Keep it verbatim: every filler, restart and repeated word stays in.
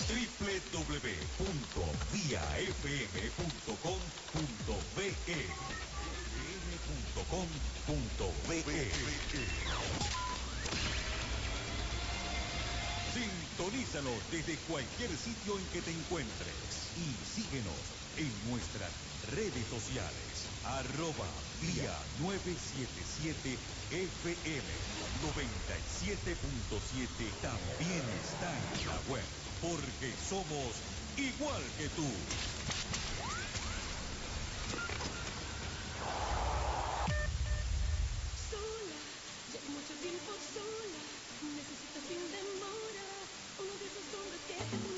w w w punto via f m punto com punto b e f m punto com punto b e. Sintonízanos desde cualquier sitio en que te encuentres y síguenos en nuestras redes sociales. Arroba vía novecientos setenta y siete F M noventa y siete punto siete también está en la web, porque somos igual que tú.